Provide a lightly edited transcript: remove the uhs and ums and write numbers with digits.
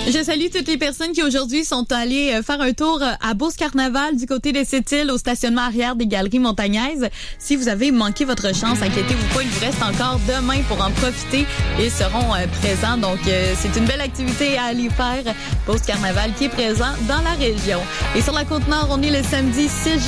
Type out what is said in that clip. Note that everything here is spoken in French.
Je salue toutes les personnes qui aujourd'hui sont allées faire un tour à Beauce Carnaval du côté de Sept-Îles au stationnement arrière des Galeries Montagnaises. Si vous avez manqué votre chance, inquiétez-vous pas, il vous reste encore demain pour en profiter. Ils seront présents, donc c'est une belle activité à aller faire. Beauce Carnaval qui est présent dans la région. Et sur la Côte-Nord, on est le samedi 6 juin.